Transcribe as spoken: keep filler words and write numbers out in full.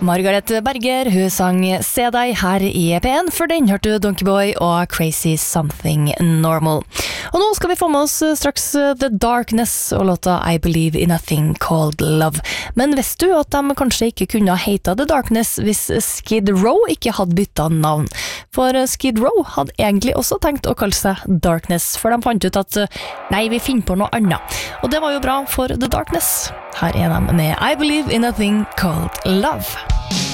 Margaret Berger, hun sang Se deg her i E P en, for den hørte du Donkey Boy og Crazy Something Normal. Og nå skal vi få med oss straks The Darkness og låta I Believe in a Thing Called Love. Men visste du at de kanskje ikke kunne ha heita The Darkness hvis Skid Row ikke hadde byttet navn? For Skid Row hadde egentlig også tenkt å kalle seg Darkness, for de fant ut at nei, vi finner på noe annet. Og det var jo bra for The Darkness. Her er de med I Believe in a Thing Called Love.